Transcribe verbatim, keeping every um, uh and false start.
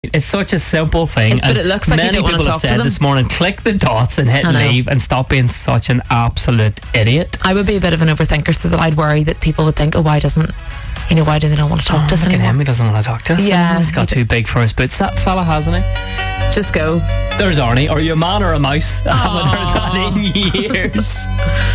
It's such a simple thing. It- but it looks like you many don't wanna people have talk to said them. this morning, click the dots and hit I know. leave and stop being such an absolute idiot. I would be a bit of an overthinker, so that I'd worry that people would think, oh, why doesn't, you know, why do they not want to talk to us Look at anymore? him, he doesn't want to talk to us. Yeah, He's got he too big for his boots, that fella, hasn't he? Just go. There's Arnie. Are you a man or a mouse? I haven't heard that in years.